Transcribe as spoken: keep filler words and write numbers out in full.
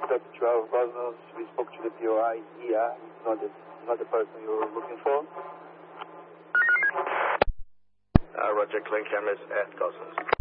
Step twelve, Cosmos. We spoke to the P O I here. Not the, not the person you were looking for. Uh, Roger, clean cameras at Cosmos.